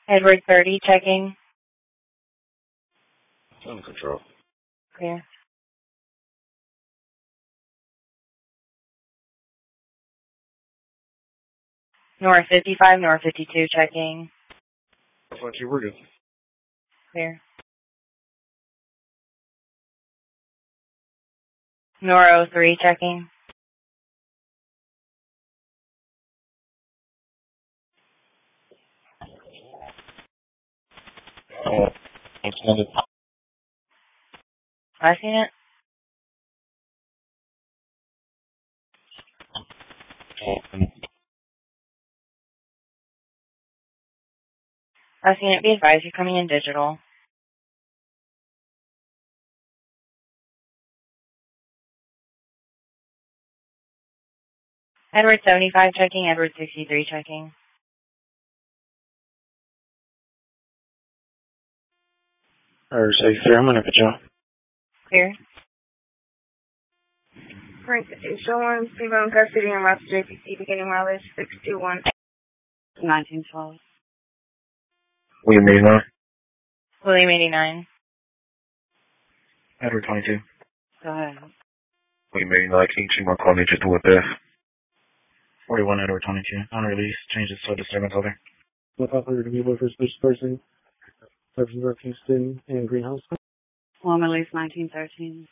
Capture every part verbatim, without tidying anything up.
Edward thirty, checking. Under control. Clear. North fifty-five, North fifty-two, checking. What you were good. Clear. Nor oh three, checking. Oh, extended. I seen it. I seen it. Be advised, you're coming in digital. Edward seventy-five, checking. Edward sixty-three, checking. Or say, sir, I'm under control. Clear. Frank, show one, female in custody and route to J P C, beginning mileage six two one. nineteen twelve. William eighty-nine. William eighty-nine. Edward twenty-two. Go ahead. William eighty-nine, King Chima, call me just to whip F. forty-one Edward twenty-two. On release, changes to disturbance holder. What operator to be with for suspicious person? Services of Kingston and Greenhouse. Long release nineteen thirteen.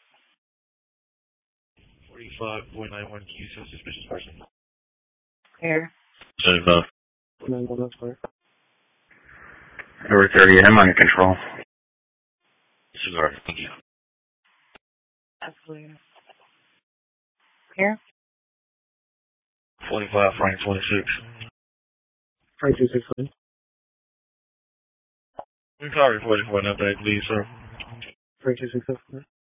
forty-five point nine one, Q, so suspicious person. Clear. seventy-five. nine one, that's clear. Edward thirty, I'm under control. Cigar, thank you. That's clear. Clear. forty-five, Frank twenty-six. Frank two six one. I'm sorry, forty-four, not that, please, sir. Frank two six seven.